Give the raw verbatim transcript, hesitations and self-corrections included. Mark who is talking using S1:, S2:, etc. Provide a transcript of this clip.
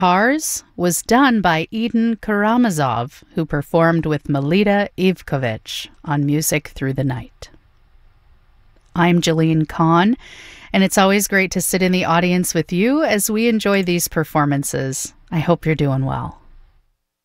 S1: Cars was done by Eden Karamazov, who performed with Melita Ivkovic on Music Through the Night. I'm Jillian Kahn, and it's always great to sit in the audience with you as we enjoy these performances. I hope you're doing well.